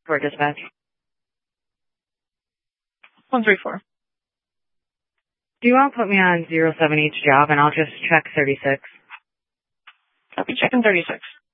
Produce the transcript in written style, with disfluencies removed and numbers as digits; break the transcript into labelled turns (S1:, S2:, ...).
S1: For dispatch.
S2: 134.
S1: Do you want to put me on 07 each job and I'll just check 36?
S2: Copy, checking 36.